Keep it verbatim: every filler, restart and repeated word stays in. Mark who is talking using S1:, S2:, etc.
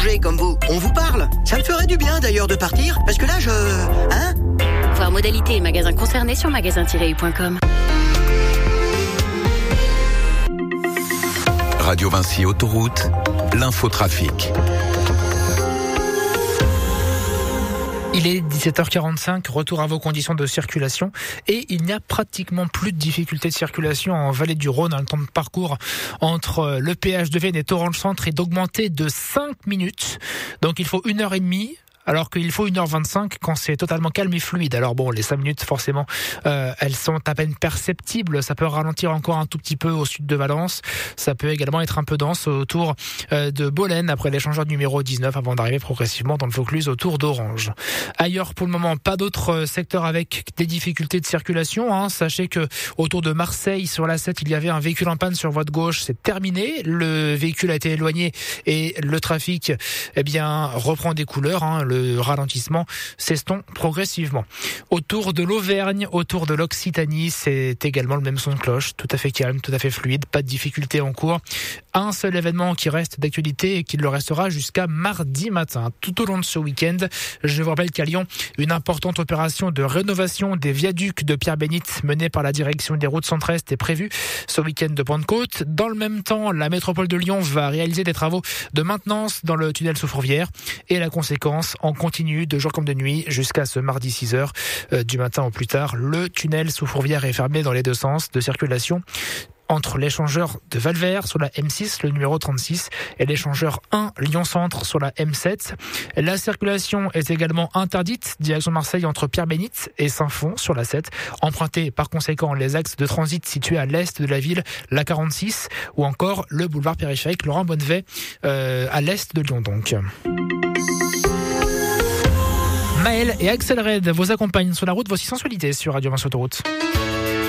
S1: Comme vous, on vous parle. Ça me ferait du bien d'ailleurs de partir, parce que là je... Hein ?
S2: Voir modalités et magasins concernés sur magasin tiret u point com.
S3: Radio Vinci Autoroute, l'infotrafic.
S4: Il est dix-sept heures quarante-cinq, retour à vos conditions de circulation et il n'y a pratiquement plus de difficultés de circulation en Vallée du Rhône. Le temps de parcours entre le péage de Vienne et Orange Centre est d'augmenter de cinq minutes. Donc il faut une heure et demie. Alors qu'il faut une heure vingt-cinq quand c'est totalement calme et fluide. Alors bon, les cinq minutes, forcément, euh, elles sont à peine perceptibles. Ça peut ralentir encore un tout petit peu au sud de Valence. Ça peut également être un peu dense autour euh, de Bolène, après l'échangeur numéro dix-neuf, avant d'arriver progressivement dans le Vaucluse autour d'Orange. Ailleurs, pour le moment, pas d'autres secteurs avec des difficultés de circulation. Hein. Sachez que autour de Marseille, sur la sept, il y avait un véhicule en panne sur voie de gauche. C'est terminé. Le véhicule a été éloigné et le trafic, eh bien, reprend des couleurs. Hein. Le ralentissement s'estompe progressivement. Autour de l'Auvergne, autour de l'Occitanie, c'est également le même son de cloche, tout à fait calme, tout à fait fluide, pas de difficulté en cours. Un seul événement qui reste d'actualité et qui le restera jusqu'à mardi matin. Tout au long de ce week-end, je vous rappelle qu'à Lyon, une importante opération de rénovation des viaducs de Pierre-Bénite menée par la direction des routes centre-est est prévue ce week-end de Pentecôte. Dans le même temps, la métropole de Lyon va réaliser des travaux de maintenance dans le tunnel sous Fourvière et la conséquence, en continu de jour comme de nuit jusqu'à ce mardi six heures euh, du matin au plus tard. Le tunnel sous Fourvière est fermé dans les deux sens de circulation entre l'échangeur de Valvert sur la M six, le numéro trente-six, et l'échangeur un Lyon-Centre sur la M sept. La circulation est également interdite, direction Marseille entre Pierre-Bénite et Saint-Fond sur la sept. Empruntez par conséquent les axes de transit situés à l'est de la ville, la quarante-six, ou encore le boulevard périphérique Laurent Bonnevet euh, à l'est de Lyon donc. Maël et Axel Red vous accompagnent sur la route. Voici Sensualité sur Radio Vinci Autoroute.